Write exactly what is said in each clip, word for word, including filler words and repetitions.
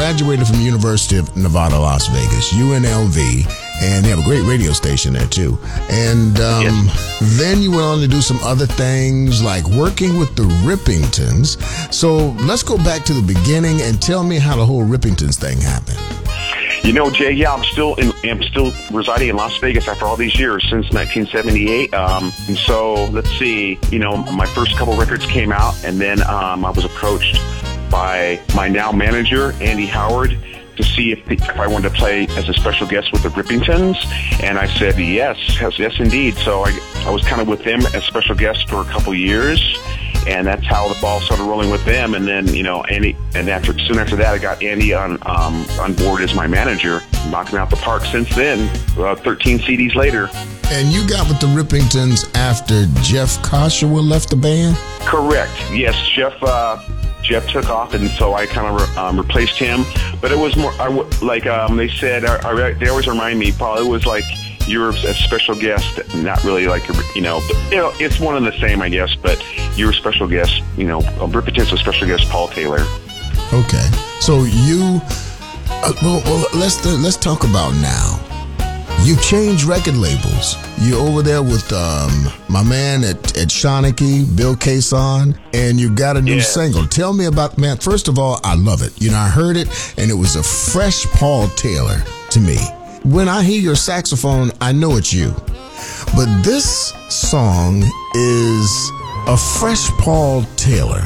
graduated from the University of Nevada, Las Vegas, U N L V, and they have a great radio station there too. And um, yes. then you went on to do some other things like working with the Rippingtons. So let's go back to the beginning and tell me how the whole Rippingtons thing happened. You know, Jay, yeah, I'm still in, I'm still residing in Las Vegas after all these years, since nineteen seventy-eight. Um, and so, let's see, you know, my first couple records came out, and then um, I was approached by my now manager, Andy Howard, to see if, the, if I wanted to play as a special guest with the Rippingtons. And I said, yes, yes, yes indeed. So I, I was kind of with them as special guest for a couple years. And that's how the ball started rolling with them. And then, you know, Andy, and after soon after that, I got Andy on um, on board as my manager, knocking out the park since then, uh, thirteen C Ds later. And you got with the Rippingtons after Jeff Koshawa left the band? Correct. Yes, Jeff uh, Jeff took off, and so I kind of re- um, replaced him. But it was more, I w- like um, they said, I, I, they always remind me, Paul, it was like, you're a special guest, not really like, you know, you know, it's one and the same, I guess, but you're a special guest, you know, Rippingtons a special guest, Paul Taylor. Okay. So you, uh, well, well, let's, let's talk about now. You changed record labels. You're over there with um, my man at, at Shawnee, Bill Cason, and you got a new yes. single. Tell me about, man, first of all, I love it. You know, I heard it, and it was a fresh Paul Taylor to me. When I hear your saxophone, I know it's you. But this song is a fresh Paul Taylor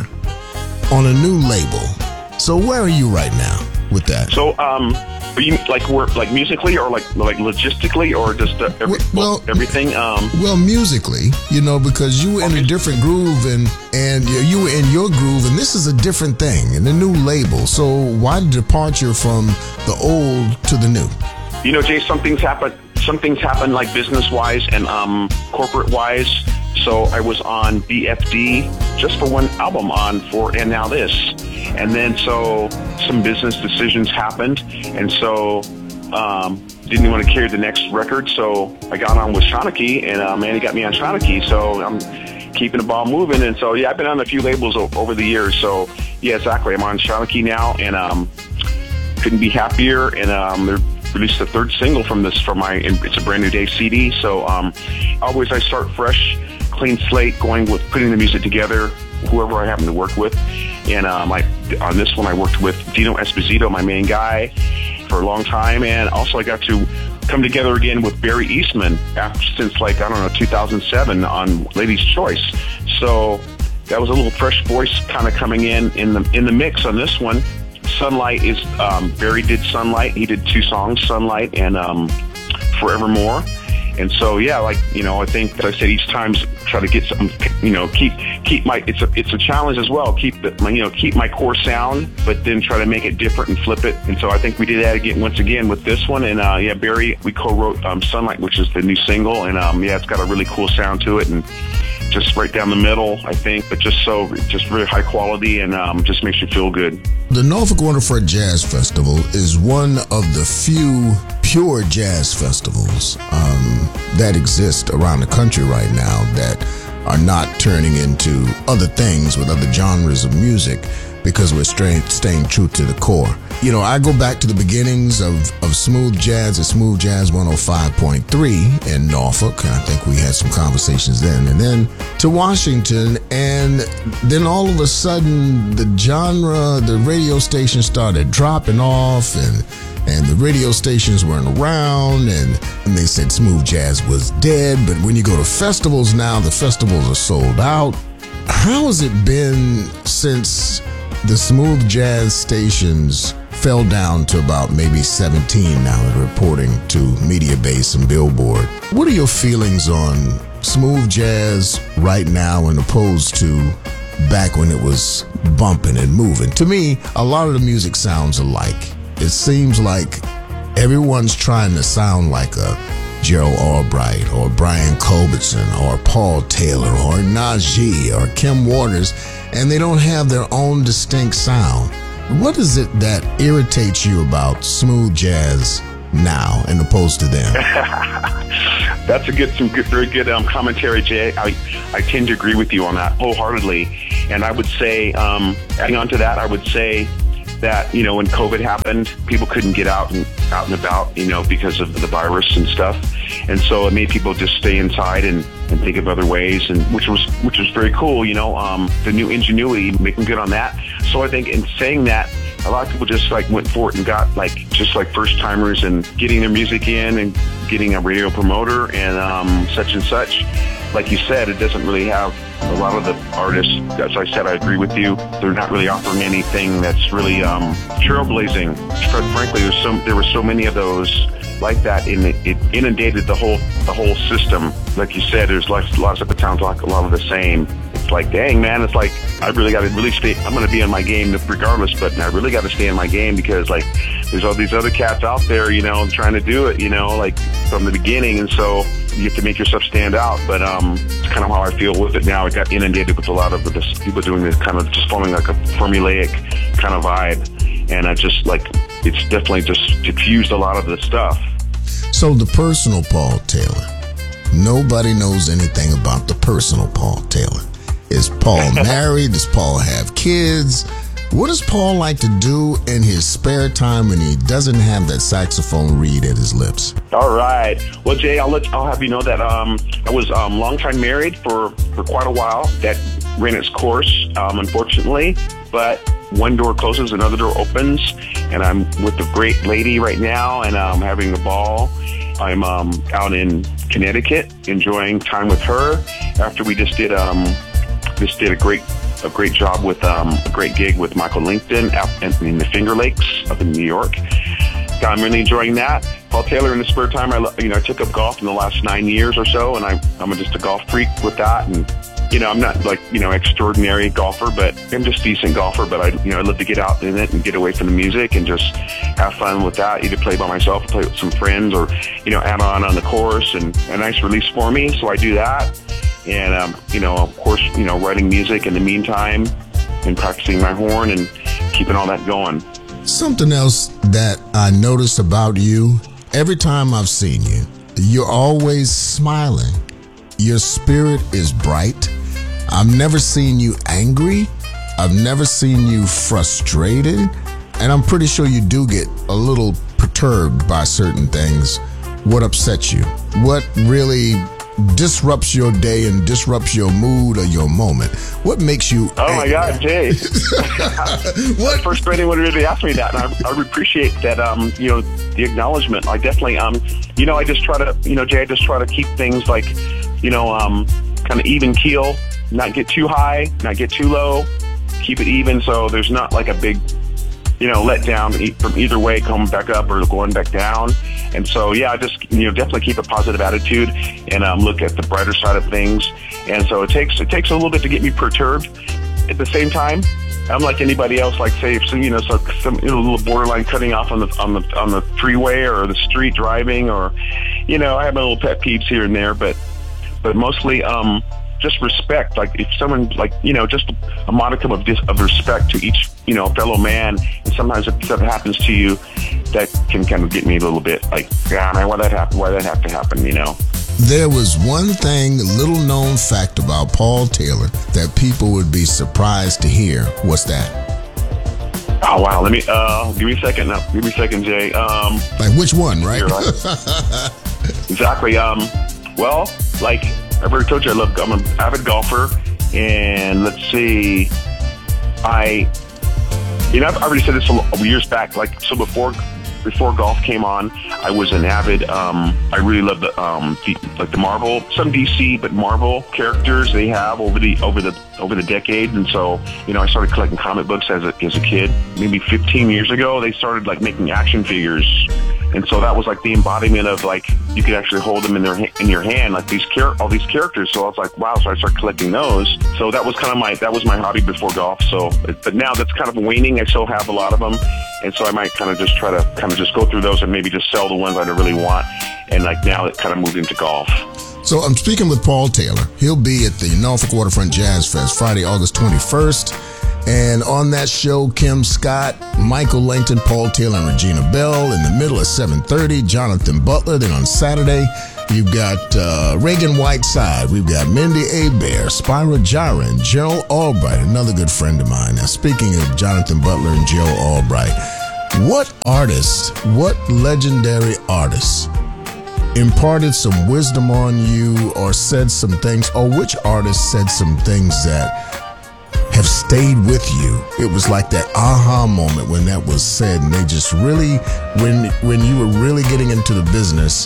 on a new label. So where are you right now with that? So, um, are you like work like musically or like like logistically or just uh, every, well, well everything? Um, well, musically, you know, because you were in a different groove and and you were in your groove, and this is a different thing and a new label. So why the departure from the old to the new? You know, Jay, some things happen. Some things happen like business-wise and um, corporate-wise. So I was on B F D just for one album on for And Now This. And then so some business decisions happened. And so um, didn't want to carry the next record. So I got on with Shawnee, and uh, Manny got me on Shawnee. So I'm keeping the ball moving. And so, yeah, I've been on a few labels o- over the years. So, yeah, exactly. I'm on Shawnee now, and um, couldn't be happier. And um, they're released the third single from this, from my, it's a Brand New Day C D. So um, always I start fresh, clean slate, going with putting the music together, whoever I happen to work with. And um, I, on this one, I worked with Dino Esposito, my main guy, for a long time. And also I got to come together again with Barry Eastman after, since like, I don't know, two thousand seven on Ladies' Choice. So that was a little fresh voice kind of coming in, in the, in the mix on this one. Sunlight is, um, Barry did Sunlight. He did two songs, Sunlight and um, Forevermore. And so, yeah, like, you know, I think that I said each time try to get some, you know, keep keep my, it's a it's a challenge as well. Keep the, you know, keep my core sound, but then try to make it different and flip it. And so I think we did that again, once again with this one. And uh, yeah, Barry, we co-wrote um, Sunlight, which is the new single. And um, yeah, it's got a really cool sound to it. And just right down the middle, I think, but just so, just really high quality and um, just makes you feel good. The Norfolk Waterfront Jazz Festival is one of the few pure jazz festivals um, that exist around the country right now that are not turning into other things with other genres of music, because we're staying, staying true to the core. You know, I go back to the beginnings of, of Smooth Jazz at Smooth Jazz one oh five point three in Norfolk. I think we had some conversations then. And then to Washington, and then all of a sudden the genre, the radio station started dropping off, and and the radio stations weren't around, and, and they said Smooth Jazz was dead. But when you go to festivals now, the festivals are sold out. How has it been since the Smooth Jazz stations fell down to about maybe seventeen now, reporting to Mediabase and Billboard? What are your feelings on Smooth Jazz right now and opposed to back when it was bumping and moving? To me, a lot of the music sounds alike. It seems like everyone's trying to sound like a Gerald Albright or Brian Culbertson or Paul Taylor or Najee or Kim Waters, and they don't have their own distinct sound. What is it that irritates you about Smooth Jazz now and opposed to them? That's a good, some good, very good um, commentary, Jay. I, I tend to agree with you on that wholeheartedly. And I would say, um, adding on to that, I would say that, you know, when COVID happened, people couldn't get out and out and about, you know, because of the virus and stuff. And so it made people just stay inside and, and think of other ways, and which was which was very cool, you know, um, the new ingenuity, making good on that. So I think in saying that, a lot of people just like went for it and got like just like first timers and getting their music in and getting a radio promoter and um, such and such. Like you said, it doesn't really have a lot of the artists. As I said, I agree with you. They're not really offering anything that's really um, trailblazing. Frankly, there's so there were so many of those like that, and it, it inundated the whole the whole system. Like you said, there's lots, lots of the towns like a lot of the same. It's like, dang, man, it's like I really got to really stay. I'm going to be in my game regardless, but I really got to stay in my game because like there's all these other cats out there, you know, trying to do it, you know, like from the beginning, and so you have to make yourself stand out. But um, it's kind of how I feel with it now. It got inundated with a lot of this people doing this kind of just following like a formulaic kind of vibe, and I just like it's definitely just diffused a lot of the stuff. So the personal Paul Taylor, nobody knows anything about the personal Paul Taylor. Is Paul married? Does Paul have kids? What does Paul like to do in his spare time when he doesn't have that saxophone reed at his lips? All right. Well, Jay, I'll let I'll have you know that um, I was um, long time married for, for quite a while. That ran its course, um, unfortunately. But one door closes, another door opens, and I'm with a great lady right now, and I'm having a ball. I'm um, out in Connecticut enjoying time with her after we just did um, just did a great a great job with um, a great gig with Michael Linton out in the Finger Lakes up in New York. I'm really enjoying that. Paul Taylor in the spare time, I you know I took up golf in the last nine years or so, and I, I'm just a golf freak with that. And you know I'm not like you know extraordinary golfer, but I'm just a decent golfer. But I you know I love to get out in it and get away from the music and just have fun with that. Either play by myself or play with some friends, or you know add on on the course, and a nice release for me. So I do that. And, um, you know, of course, you know, writing music in the meantime and practicing my horn and keeping all that going. Something else that I noticed about you, every time I've seen you, you're always smiling. Your spirit is bright. I've never seen you angry. I've never seen you frustrated. And I'm pretty sure you do get a little perturbed by certain things. What upsets you? What really disrupts your day and disrupts your mood or your moment? What makes you oh my angry? God, Jay. What? First, anyone really asked me that, and I, I appreciate that. Um, you know, the acknowledgement. I definitely, um, you know, I just try to, you know, Jay, I just try to keep things like, you know, um, kind of even keel, not get too high, not get too low, keep it even, so there's not like a big, you know, let down from either way, coming back up or going back down. And so, yeah, I just, you know, definitely keep a positive attitude and um, look at the brighter side of things. And so it takes it takes a little bit to get me perturbed. At the same time, I'm like anybody else. Like, say, if some, you know, so some you know, little borderline cutting off on the on the on the freeway or the street driving, or, you know, I have my little pet peeves here and there, but but mostly, um. just respect. Like if someone, like, you know, just a modicum of dis- of respect to each, you know, fellow man. And sometimes if stuff happens to you, that can kind of get me a little bit like, yeah, man, why that happen? Why that have to happen? You know. There was one thing, little known fact about Paul Taylor that people would be surprised to hear. What's that? Oh wow! Let me uh, give me a second. Now, give me a second, Jay. Um, like which one, right? Here, right? Exactly. Um, well, like. I've already told you I love, I'm an avid golfer, and let's see, I, you know, I've already said this a, years back, like, so before before golf came on, I was an avid, um, I really loved the, um, the, like the Marvel, some D C, but Marvel characters they have over the, over the, over the decade. And so, you know, I started collecting comic books as a, as a kid. Maybe fifteen years ago, they started like making action figures. And so that was like the embodiment of like, you could actually hold them in their in your hand, like these char- all these characters. So I was like, wow. So I started collecting those. So that was kind of my, that was my hobby before golf. So, but now that's kind of waning. I still have a lot of them. And so I might kind of just try to kind of just go through those and maybe just sell the ones I don't really want. And like now it kind of moved into golf. So I'm speaking with Paul Taylor. He'll be at the Norfolk Waterfront Jazz Fest Friday, August twenty-first. And on that show, Kim Scott, Michael Langton, Paul Taylor, and Regina Bell. In the middle at seven thirty, Jonathan Butler. Then on Saturday, You've got uh, Reagan Whiteside. We've got Mindy Abair, Spyra Gyron, Gerald Albright, another good friend of mine. Now, speaking of Jonathan Butler and Joe Albright, what artists, what legendary artists imparted some wisdom on you or said some things, or which artist said some things that have stayed with you? It was like that aha moment when that was said, and they just really, when when you were really getting into the business,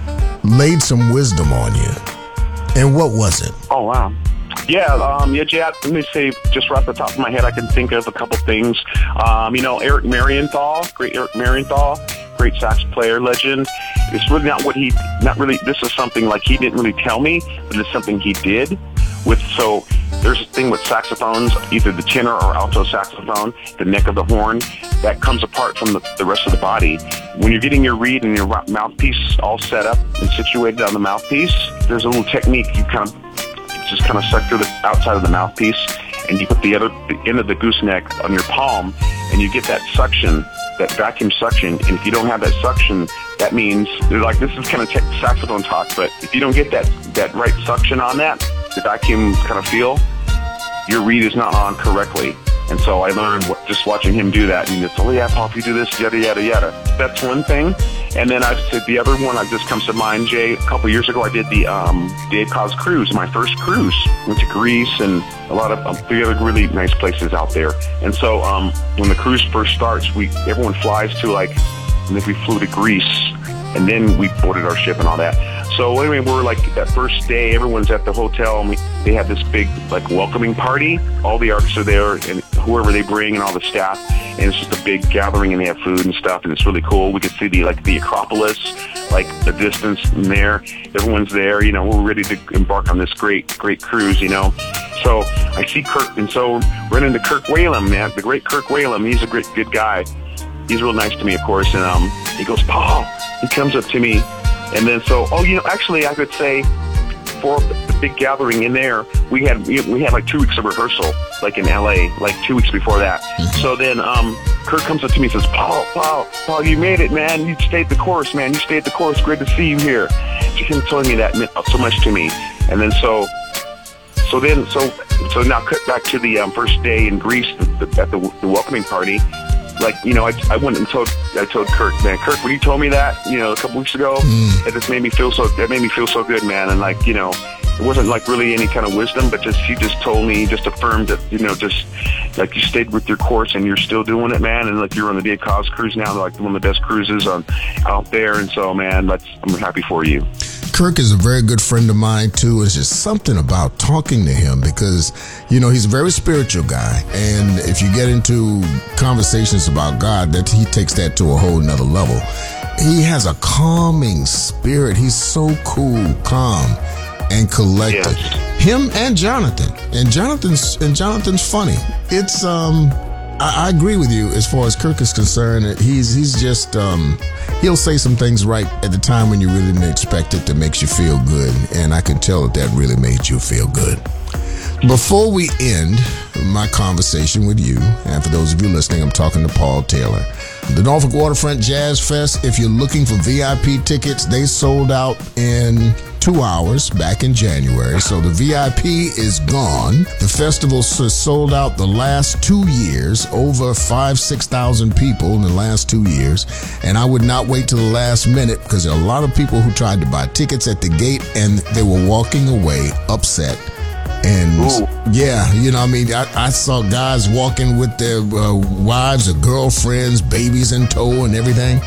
laid some wisdom on you. And what was it? Oh, wow. Yeah, um, yeah, Jay, let me say, just right off the top of my head, I can think of a couple things. Um, you know, Eric Marienthal, great Eric Marienthal, great sax player, legend. It's really not what he, not really, this is something like he didn't really tell me, but it's something he did. With So there's a thing with saxophones, either the tenor or alto saxophone, the neck of the horn, that comes apart from the, the rest of the body. When you're getting your reed and your mouthpiece all set up and situated on the mouthpiece, there's a little technique. You kind of just kind of suck through the outside of the mouthpiece, and you put the other the end of the gooseneck on your palm, and you get that suction, that vacuum suction. And if you don't have that suction, that means, like, this is kind of tech, saxophone talk, but if you don't get that, that right suction on that, the vacuum kind of feel, your reed is not on correctly. And so I learned what, just watching him do that. And it's, oh yeah, Paul, if you do this, yada, yada, yada. That's one thing. And then I've said the other one that just comes to mind, Jay, a couple of years ago, I did the um, Dave Koz cruise, my first cruise. Went to Greece and a lot of um, three other really nice places out there. And so um, when the cruise first starts, we everyone flies to, like, and then we flew to Greece, and then we boarded our ship and all that. So anyway, we're like that first day, everyone's at the hotel, and we, they have this big, like, welcoming party. All the artists are there, and whoever they bring, and all the staff, and it's just a big gathering, and they have food and stuff, and it's really cool. We could see the like the Acropolis, like the distance in there. Everyone's there, you know. We're ready to embark on this great, great cruise, you know. So I see Kirk, and so run into Kirk Whalum, man, the great Kirk Whalum. He's a great, good guy. He's real nice to me, of course, and um, he goes, Paul. He comes up to me. And then so, oh, you know, actually, I could say for the big gathering in there, we had we had like two weeks of rehearsal, like in L A, like two weeks before that. Mm-hmm. So then um, Kurt comes up to me and says, Paul, Paul, Paul, you made it, man. You stayed the course, man. You stayed the course. Great to see you here. She kept telling me that meant so much to me. And then so, so then, so so now cut back to the um, first day in Greece the, the, at the, the welcoming party. Like, you know, I, I went and told, I told Kirk, man, Kirk, when you told me that, you know, a couple weeks ago, mm. it just made me feel so, that made me feel so good, man. And like, you know, it wasn't like really any kind of wisdom, but just, he just told me, just affirmed that, you know, just like you stayed with your course and you're still doing it, man. And like you're on the Dave Koz cruise now, like one of the best cruises on out there. And so, man, that's, I'm happy for you. Kirk is a very good friend of mine, too. It's just something about talking to him because, you know, he's a very spiritual guy. And if you get into conversations about God, that he takes that to a whole nother level. He has a calming spirit. He's so cool, calm, and collected. Yes. Him and Jonathan. And Jonathan's and Jonathan's funny. It's, um... I, I agree with you as far as Kirk is concerned. He's he's just um, he'll say some things right at the time when you really didn't expect it that makes you feel good, and I can tell that that really made you feel good. Before we end my conversation with you, and for those of you listening, I'm talking to Paul Taylor. The Norfolk Waterfront Jazz Fest, if you're looking for V I P tickets, they sold out in two hours back in January. So the V I P is gone. The festival has sold out the last two years, over five, six thousand people in the last two years. And I would not wait till the last minute because there are a lot of people who tried to buy tickets at the gate and they were walking away upset. And Ooh. yeah, you know, I mean, I, I saw guys walking with their uh, wives or girlfriends, babies in tow and everything,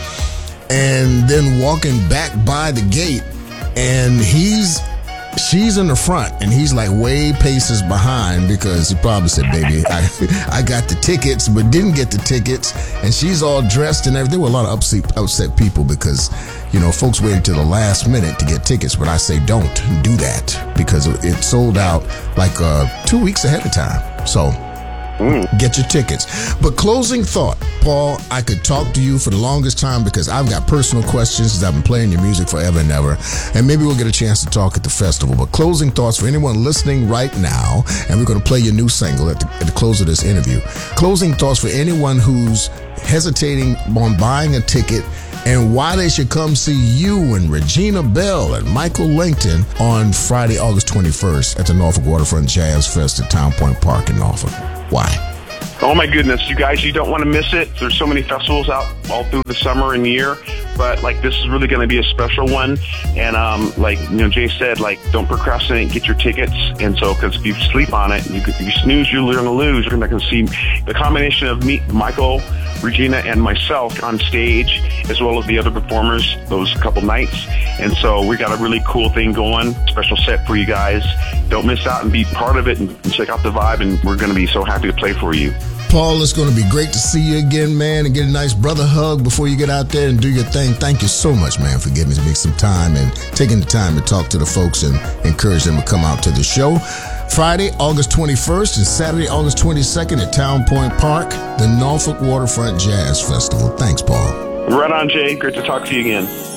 and then walking back by the gate, and he's, she's in the front, and he's like way paces behind because he probably said, baby, I, I got the tickets, but didn't get the tickets, and she's all dressed and everything. There were a lot of upset, upset people because, you know, folks waited till the last minute to get tickets, but I say don't do that because it sold out like uh, two weeks ahead of time. So mm. get your tickets. But closing thought, Paul, I could talk to you for the longest time because I've got personal questions because I've been playing your music forever and ever, and maybe we'll get a chance to talk at the festival. But closing thoughts for anyone listening right now, and we're going to play your new single at the, at the close of this interview. Closing thoughts for anyone who's hesitating on buying a ticket and why they should come see you and Regina Belle and Michael Langton on Friday, August twenty-first at the Norfolk Waterfront Jazz Fest at Town Point Park in Norfolk. Why? Oh my goodness, you guys, you don't want to miss it. There's so many festivals out all through the summer and year, but like this is really going to be a special one. And um, like you know, Jay said, like don't procrastinate, get your tickets. And so, because if you sleep on it, you, if you snooze, you're going to lose. You're not going to see the combination of me, Michael, Regina, and myself on stage, as well as the other performers those couple nights. And so we got a really cool thing going, special set for you guys. Don't miss out and be part of it and, and check out the vibe. And we're going to be so happy to play for you. Paul, it's going to be great to see you again, man, and get a nice brother hug before you get out there and do your thing. Thank you so much, man, for giving me some time and taking the time to talk to the folks and encourage them to come out to the show. Friday, August twenty-first and Saturday, August twenty-second at Town Point Park, the Norfolk Waterfront Jazz Festival. Thanks, Paul. Right on, Jay. Great to talk to you again.